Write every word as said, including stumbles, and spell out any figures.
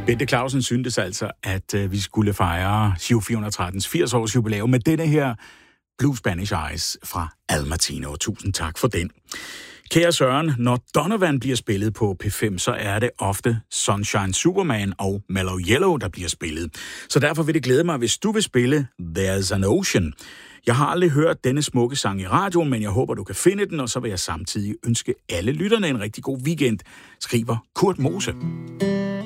Bente Clausen syntes altså, at øh, vi skulle fejre Giro fire hundrede og trettens firs års jubilæum med denne her Blue Spanish Eyes fra Al Martino. Tusind tak for den. Kære Søren, når Donovan bliver spillet på P fem, så er det ofte Sunshine Superman og Mellow Yellow, der bliver spillet. Så derfor vil det glæde mig, hvis du vil spille There's an Ocean. Jeg har aldrig hørt denne smukke sang i radioen, men jeg håber, du kan finde den, og så vil jeg samtidig ønske alle lytterne en rigtig god weekend, skriver Kurt Mose.